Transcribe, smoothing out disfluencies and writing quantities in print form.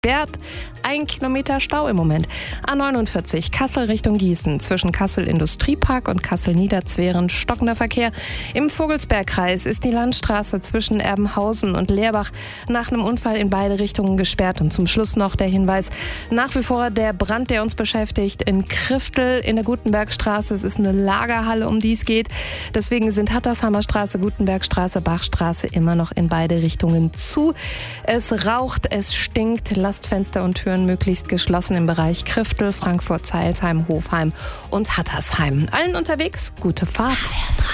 gesperrt. 1 Kilometer Stau im Moment. A49 Kassel Richtung Gießen. Zwischen Kassel Industriepark und Kassel Niederzweren stockender Verkehr. Im Vogelsbergkreis ist die Landstraße zwischen Erbenhausen und Leerbach nach einem Unfall in beide Richtungen gesperrt. Und zum Schluss noch der Hinweis, nach wie vor der Brand, der uns beschäftigt, in Kriftel in der Gutenbergstraße. Es ist eine Lagerhalle, um die es geht. Deswegen sind Hattersheimer Straße, Gutenbergstraße, Bachstraße immer noch in beide Richtungen zu. Es raucht, es stinkt. Lasst Fenster und Türen möglichst geschlossen im Bereich Kriftel, Frankfurt, Zeilsheim, Hofheim und Hattersheim. Allen unterwegs, gute Fahrt.